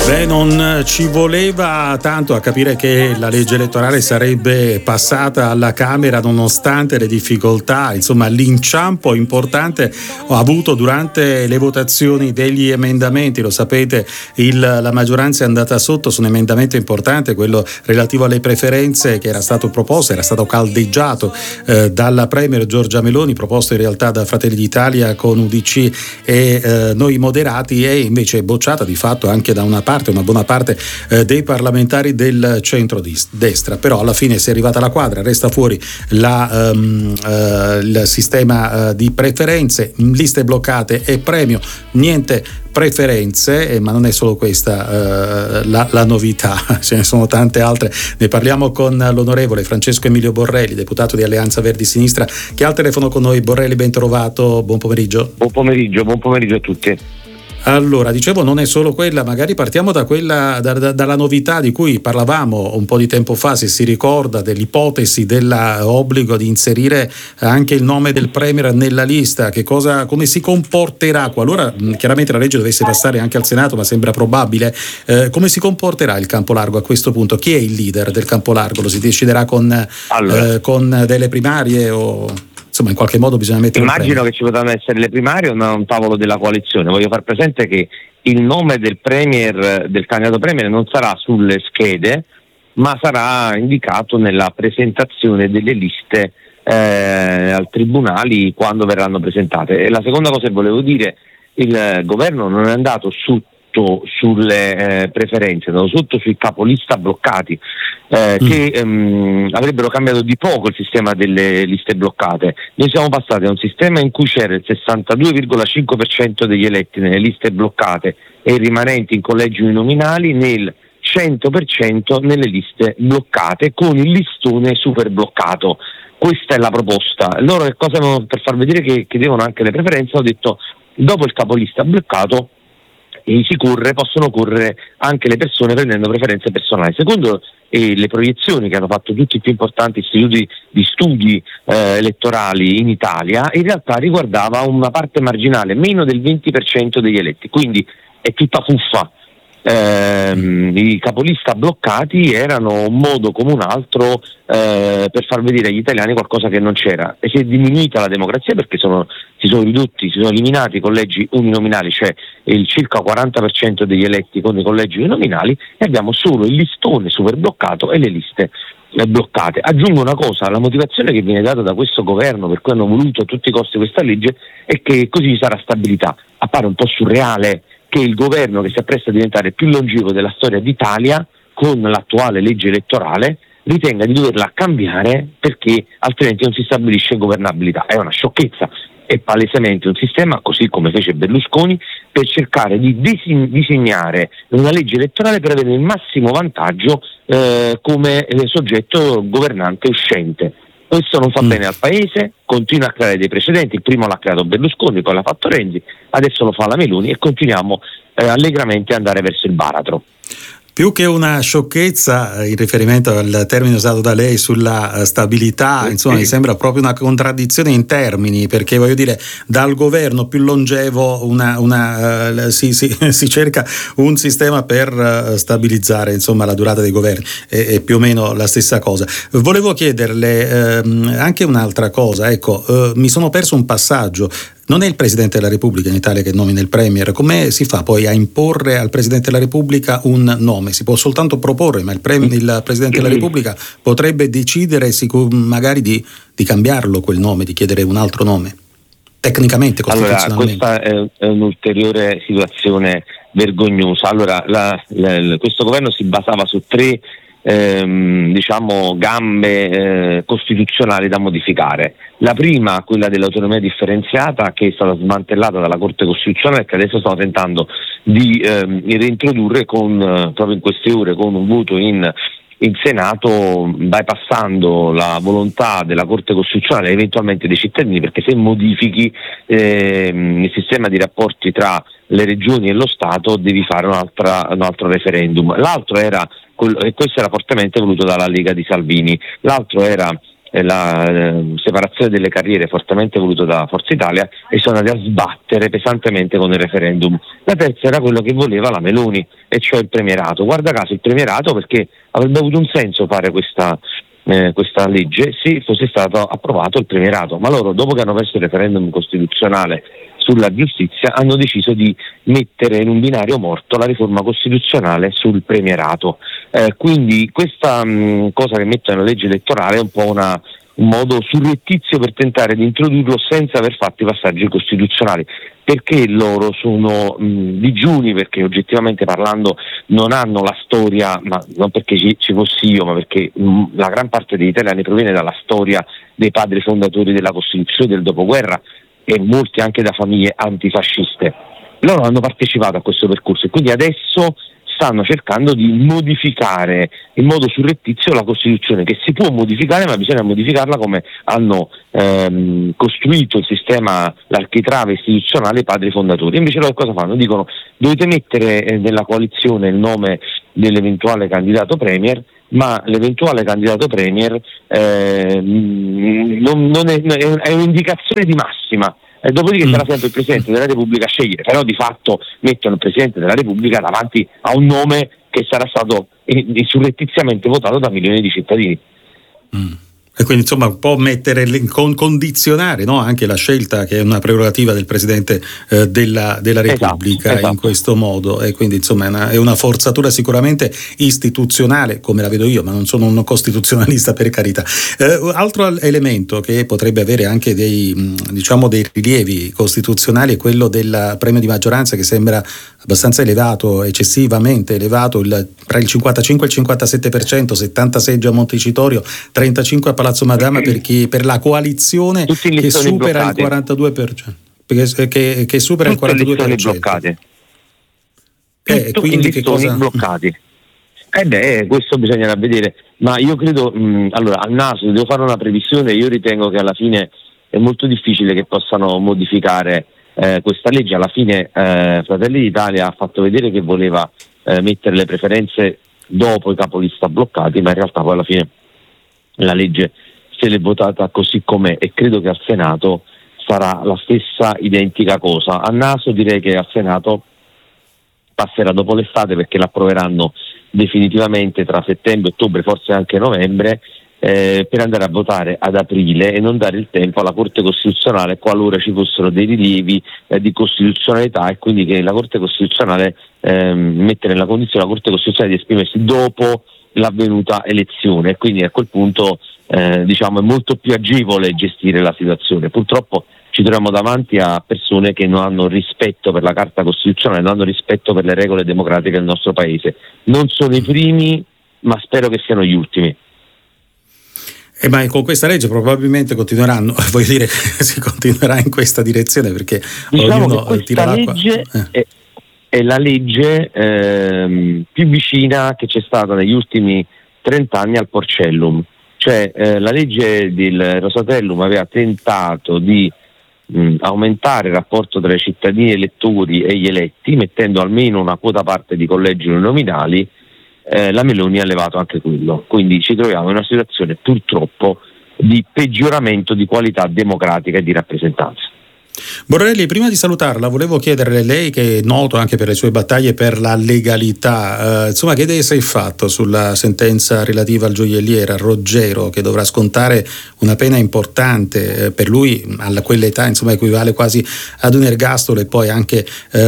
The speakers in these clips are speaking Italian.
Beh, non ci voleva tanto a capire che la legge elettorale sarebbe passata alla Camera nonostante le difficoltà, insomma l'inciampo importante ho avuto durante le votazioni degli emendamenti. Lo sapete, la maggioranza è andata sotto su un emendamento importante, quello relativo alle preferenze, che era stato proposto, era stato caldeggiato dalla Premier Giorgia Meloni, proposto in realtà da Fratelli d'Italia con UDC e noi moderati, e invece bocciata di fatto anche da una buona parte dei parlamentari del centro-destra. Però alla fine si è arrivata alla quadra, resta fuori il sistema di preferenze, liste bloccate e premio, niente preferenze, ma non è solo questa la novità, ce ne sono tante altre. Ne parliamo con l'onorevole Francesco Emilio Borrelli, deputato di Alleanza Verdi Sinistra, che ha al telefono con noi. Borrelli, ben trovato, buon pomeriggio. Buon pomeriggio a tutti. Allora, dicevo, non è solo quella, magari partiamo da quella, dalla novità di cui parlavamo un po' di tempo fa, se si ricorda, dell'ipotesi dell'obbligo di inserire anche il nome del Premier nella lista. Come si comporterà qualora chiaramente la legge dovesse passare anche al Senato, ma sembra probabile, come si comporterà il Campolargo a questo punto? Chi è il leader del Campolargo? Lo si deciderà con delle primarie o... Insomma, in qualche modo bisogna mettere. Immagino che ci potranno essere le primarie o un tavolo della coalizione. Voglio far presente che il nome del candidato premier non sarà sulle schede, ma sarà indicato nella presentazione delle liste al tribunali quando verranno presentate. E la seconda cosa che volevo dire, il governo non è andato sulle preferenze, è andato sotto sui capolista bloccati che avrebbero cambiato di poco il sistema delle liste bloccate. Noi siamo passati da un sistema in cui c'era il 62,5% degli eletti nelle liste bloccate e i rimanenti in collegi uninominali nel 100% nelle liste bloccate con il listone super bloccato. Questa è la proposta. Loro che cosa avevano, per far vedere che chiedevano anche le preferenze, ho detto: dopo il capolista bloccato possono correre anche le persone prendendo preferenze personali. Secondo le proiezioni che hanno fatto tutti i più importanti istituti di studi elettorali in Italia, in realtà riguardava una parte marginale, meno del 20% degli eletti, quindi è tutta fuffa. I capolista bloccati erano un modo come un altro per far vedere agli italiani qualcosa che non c'era, e si è diminuita la democrazia perché si sono eliminati i collegi uninominali, cioè il circa 40% degli eletti con i collegi uninominali, e abbiamo solo il listone super bloccato e le liste bloccate. Aggiungo una cosa: la motivazione che viene data da questo governo per cui hanno voluto a tutti i costi questa legge è che così sarà stabilità. Appare un po' surreale che il governo, che si appresta a diventare il più longevo della storia d'Italia con l'attuale legge elettorale, ritenga di doverla cambiare perché altrimenti non si stabilisce governabilità. È una sciocchezza, è palesemente un sistema, così come fece Berlusconi, per cercare di disegnare una legge elettorale per avere il massimo vantaggio come soggetto governante uscente. Questo non fa bene al Paese, continua a creare dei precedenti. Il primo l'ha creato Berlusconi, poi l'ha fatto Renzi, adesso lo fa la Meloni, e continuiamo allegramente ad andare verso il baratro. Più che una sciocchezza, in riferimento al termine usato da lei sulla stabilità, insomma, mi sembra proprio una contraddizione in termini, perché voglio dire, dal governo più longevo si cerca un sistema per stabilizzare, insomma, la durata dei governi, è più o meno la stessa cosa. Volevo chiederle anche un'altra cosa, mi sono perso un passaggio. Non è il Presidente della Repubblica in Italia che nomina il Premier. Come si fa poi a imporre al Presidente della Repubblica un nome? Si può soltanto proporre, ma il Presidente della Repubblica potrebbe decidere magari di cambiarlo quel nome, di chiedere un altro nome, tecnicamente, costituzionalmente. Allora, questa è un'ulteriore situazione vergognosa. Allora, questo governo si basava su tre gambe costituzionali da modificare. La prima, quella dell'autonomia differenziata, che è stata smantellata dalla Corte Costituzionale e che adesso stiamo tentando di reintrodurre proprio in queste ore con un voto in Senato, bypassando la volontà della Corte Costituzionale e eventualmente dei cittadini, perché se modifichi il sistema di rapporti tra le regioni e lo Stato devi fare un altro referendum. L'altro era, e questo era fortemente voluto dalla Lega di Salvini, l'altro era la separazione delle carriere fortemente voluto da Forza Italia, e sono andati a sbattere pesantemente con il referendum. La terza era quello che voleva la Meloni, e cioè il premierato. Guarda caso il premierato, perché avrebbe avuto un senso fare questa legge se fosse stato approvato il premierato, ma loro, dopo che hanno perso il referendum costituzionale sulla giustizia, hanno deciso di mettere in un binario morto la riforma costituzionale sul premierato. Quindi questa cosa che mettono nella legge elettorale è un po' un modo surrettizio per tentare di introdurlo senza aver fatto i passaggi costituzionali, perché loro sono digiuni, perché oggettivamente parlando non hanno la storia, ma non perché ci fossi io, ma perché la gran parte degli italiani proviene dalla storia dei padri fondatori della Costituzione del dopoguerra, e molti anche da famiglie antifasciste. Loro hanno partecipato a questo percorso e quindi adesso stanno cercando di modificare in modo surrettizio la Costituzione, che si può modificare, ma bisogna modificarla come hanno costruito il sistema, l'architrave istituzionale i padri fondatori. Invece loro cosa fanno? Dicono: dovete mettere nella coalizione il nome dell'eventuale candidato premier, ma l'eventuale candidato premier non è un'indicazione di massima. Dopodiché sarà sempre il Presidente della Repubblica a scegliere, però di fatto mettono il Presidente della Repubblica davanti a un nome che sarà stato surrettiziamente votato da milioni di cittadini. E quindi insomma può mettere, condizionare, no, anche la scelta, che è una prerogativa del Presidente della Repubblica, esatto. In questo modo, e quindi insomma è una forzatura sicuramente istituzionale, come la vedo io, ma non sono un costituzionalista, per carità. Altro elemento che potrebbe avere anche dei rilievi costituzionali è quello del premio di maggioranza, che sembra abbastanza elevato, eccessivamente elevato, tra il 55 e il 57%, 70 seggi a Montecitorio, 35 a Palazzo Madama per la coalizione che supera il 42%, che supera il 42%. Bloccate. Quindi che cosa? Bloccati. Questo bisognerà vedere, ma io credo, allora al naso devo fare una previsione. Io ritengo che alla fine è molto difficile che possano modificare questa legge. Alla fine Fratelli d'Italia ha fatto vedere che voleva mettere le preferenze dopo i capolista bloccati, ma in realtà poi alla fine la legge se l'è votata così com'è, e credo che al Senato sarà la stessa identica cosa. A naso direi che al Senato passerà dopo l'estate, perché l'approveranno definitivamente tra settembre, ottobre, forse anche novembre, per andare a votare ad aprile e non dare il tempo alla Corte Costituzionale qualora ci fossero dei rilievi di costituzionalità, e quindi che la Corte Costituzionale mettere nella condizione la Corte Costituzionale di esprimersi dopo l'avvenuta elezione, e quindi a quel punto è molto più agevole gestire la situazione. Purtroppo ci troviamo davanti a persone che non hanno rispetto per la Carta Costituzionale, non hanno rispetto per le regole democratiche del nostro Paese. Non sono i primi, ma spero che siano gli ultimi. Ma con questa legge probabilmente continueranno, voglio dire, si continuerà in questa direzione, perché ognuno tira l'acqua. È la legge più vicina che c'è stata negli ultimi 30 anni al Porcellum. Cioè la legge del Rosatellum aveva tentato di aumentare il rapporto tra i cittadini elettori e gli eletti, mettendo almeno una quota parte di collegi uninominali. La Meloni ha levato anche quello, quindi ci troviamo in una situazione purtroppo di peggioramento di qualità democratica e di rappresentanza. Borrelli, prima di salutarla volevo chiederle, lei che è noto anche per le sue battaglie per la legalità, che idee si è fatto sulla sentenza relativa al gioielliere, a Roggero, che dovrà scontare una pena importante, per lui a quell'età equivale quasi ad un ergastolo, e poi anche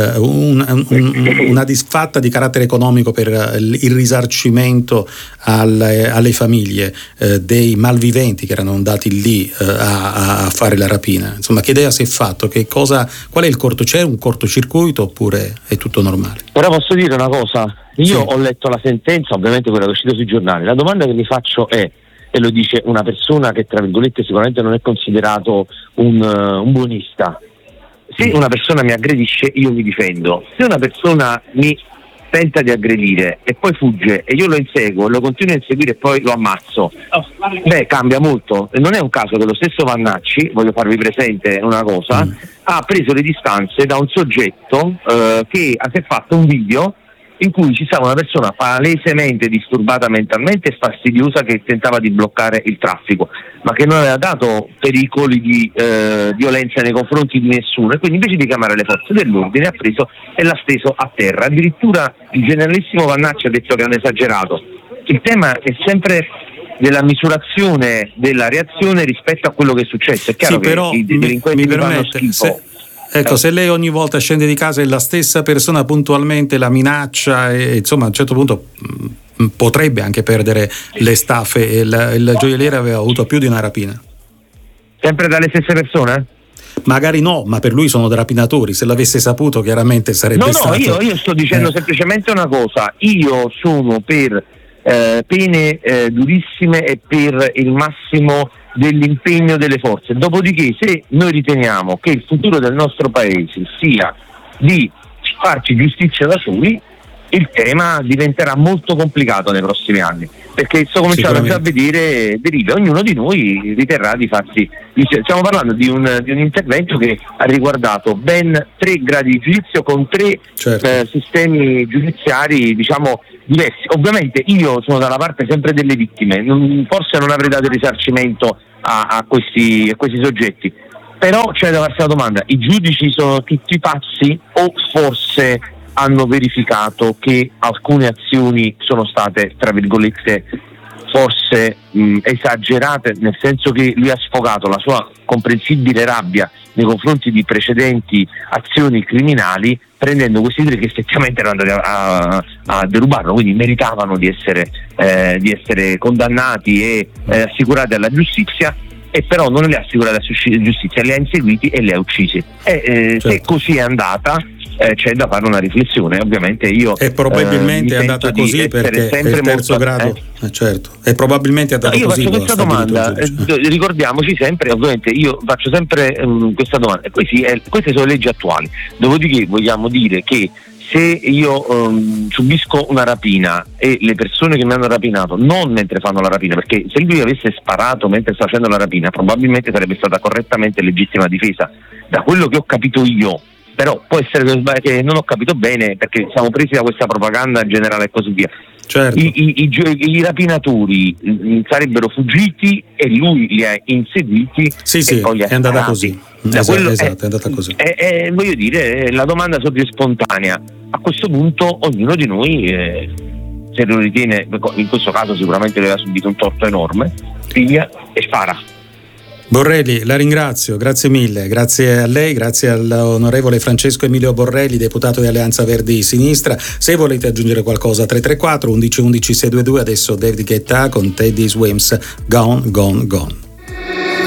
una disfatta di carattere economico per il risarcimento alle famiglie dei malviventi che erano andati lì a fare la rapina. Che idea si è fatto? Qual è il c'è un cortocircuito oppure è tutto normale? Però posso dire una cosa, io ho letto la sentenza, ovviamente quella che è uscita sui giornali. La domanda che mi faccio è, e lo dice una persona che tra virgolette sicuramente non è considerato un buonista: se una persona mi aggredisce io mi difendo, se una persona mi tenta di aggredire e poi fugge e io lo inseguo, lo continuo a inseguire e poi lo ammazzo, cambia molto. Non è un caso che lo stesso Vannacci, voglio farvi presente una cosa, ha preso le distanze da un soggetto che si è fatto un video in cui ci stava una persona palesemente disturbata mentalmente e fastidiosa che tentava di bloccare il traffico, ma che non aveva dato pericoli di violenza nei confronti di nessuno, e quindi invece di chiamare le forze dell'ordine ha preso e l'ha steso a terra. Addirittura il generalissimo Vannacci ha detto che hanno esagerato. Il tema è sempre della misurazione della reazione rispetto a quello che è successo. È chiaro sì, che però i delinquenti fanno schifo. Se lei ogni volta scende di casa e la stessa persona puntualmente la minaccia, e insomma a un certo punto potrebbe anche perdere le staffe. Il gioielliere aveva avuto più di una rapina. Sempre dalle stesse persone? Magari no, ma per lui sono dei rapinatori. Se l'avesse saputo chiaramente sarebbe stato... No, io sto dicendo semplicemente una cosa. Io sono per pene durissime e per il massimo dell'impegno delle forze. Dopodiché, se noi riteniamo che il futuro del nostro paese sia di farci giustizia da soli, il tema diventerà molto complicato nei prossimi anni, perché sto cominciando già a vedere derive. Ognuno di noi riterrà di farsi. Stiamo parlando di un intervento che ha riguardato ben 3 gradi di giudizio con 3 sistemi giudiziari, diciamo, diversi. Ovviamente io sono dalla parte sempre delle vittime, forse non avrei dato il risarcimento a questi soggetti, però c'è da farsi la domanda: i giudici sono tutti pazzi o forse hanno verificato che alcune azioni sono state, tra virgolette, forse esagerate, nel senso che lui ha sfogato la sua comprensibile rabbia nei confronti di precedenti azioni criminali, prendendo questi 3 che effettivamente erano andati a derubarlo, quindi meritavano di essere condannati e assicurati alla giustizia, e però non le ha assicurate alla giustizia, le ha inseguiti e le ha uccisi. Se così è andata, c'è da fare una riflessione. Ovviamente io e probabilmente è andata così perché è il terzo grado, certo, e probabilmente è andata così. Io faccio questa domanda, ricordiamoci sempre, ovviamente io faccio sempre questa domanda, queste sono leggi attuali, dopodiché vogliamo dire che se io subisco una rapina e le persone che mi hanno rapinato, non mentre fanno la rapina, perché se lui avesse sparato mentre sta facendo la rapina probabilmente sarebbe stata correttamente legittima difesa, da quello che ho capito io. Però può essere che non ho capito bene, perché siamo presi da questa propaganda generale e così via. Certo. I rapinatori sarebbero fuggiti e lui li ha inseguiti. Sì, poi li ha è andata così. Esatto, è andata così. Voglio dire, la domanda sorge spontanea. A questo punto ognuno di noi, se lo ritiene, in questo caso sicuramente aveva subito un torto enorme, piglia e spara. Borrelli, la ringrazio, grazie mille, grazie a lei, grazie all'onorevole Francesco Emilio Borrelli, deputato di Alleanza Verdi Sinistra. Se volete aggiungere qualcosa, 334 11 11 622, adesso David Guetta con Teddy Swims, Gone, Gone, Gone.